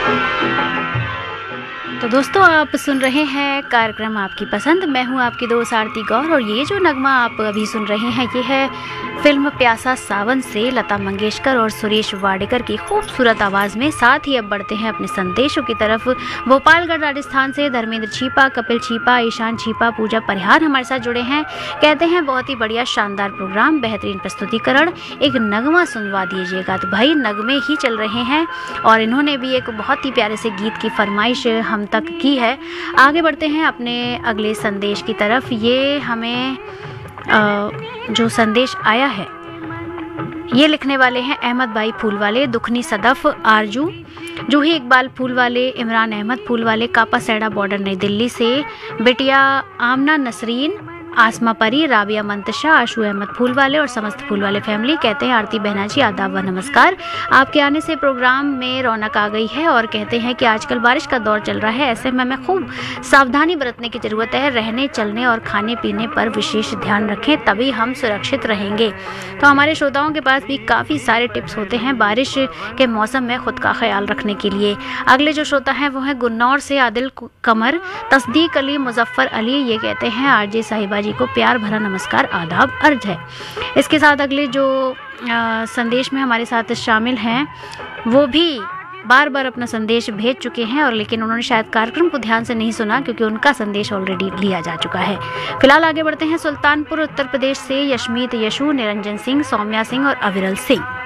तो दोस्तों, आप सुन रहे हैं कार्यक्रम आपकी पसंद। मैं हूं आपकी दोस्त आरती गौर और ये जो नगमा आप अभी सुन रहे हैं ये है फिल्म प्यासा सावन से लता मंगेशकर और सुरेश वाडेकर की खूबसूरत आवाज़ में। साथ ही अब बढ़ते हैं अपने संदेशों की तरफ। भोपालगढ़ राजस्थान से धर्मेंद्र छीपा, कपिल छीपा, ईशान छीपा, पूजा परिहार हमारे साथ जुड़े हैं। कहते हैं बहुत ही बढ़िया शानदार प्रोग्राम, बेहतरीन प्रस्तुतिकरण, एक नगमा सुनवा दीजिएगा। तो भाई नगमे ही चल रहे हैं और इन्होंने भी एक बहुत ही प्यारे से गीत की फरमाइश हम तक की है। आगे बढ़ते हैं अपने अगले संदेश की तरफ। ये हमें जो संदेश आया है ये लिखने वाले हैं अहमद भाई फूलवाले, दुखनी सदफ, आरजू, जूही इकबाल फूलवाले, इमरान अहमद फूलवाले, कापा सैड़ा बॉर्डर नई दिल्ली से, बिटिया आमना नसरीन, आसमा परी, राबिया मंतशा, आशू अहमद फूलवाले और समस्त फूलवाले फैमिली। कहते हैं आरती बहना जी आदाब व नमस्कार। आपके आने से प्रोग्राम में रौनक आ गई है और कहते हैं कि आजकल बारिश का दौर चल रहा है, ऐसे में हमें खूब सावधानी बरतने की ज़रूरत है। रहने चलने और खाने पीने पर विशेष ध्यान रखें, तभी हम सुरक्षित रहेंगे। तो हमारे श्रोताओं के पास भी काफ़ी सारे टिप्स होते हैं बारिश के मौसम में खुद का ख्याल रखने के लिए। अगले जो श्रोता हैं वो हैं गुन्नौर से आदिल कमर, तस्दीक अली, मुजफ्फर अली। ये कहते हैं आरजे साहिबा जी को प्यार भरा नमस्कार, आदाब अर्ज है। इसके साथ अगले जो संदेश में हमारे साथ शामिल हैं वो भी बार बार अपना संदेश भेज चुके हैं और लेकिन उन्होंने शायद कार्यक्रम को ध्यान से नहीं सुना क्योंकि उनका संदेश ऑलरेडी लिया जा चुका है। फिलहाल आगे बढ़ते हैं सुल्तानपुर उत्तर प्रदेश से यशमीत यशु, निरंजन सिंह, सौम्या सिंह और अविरल सिंह।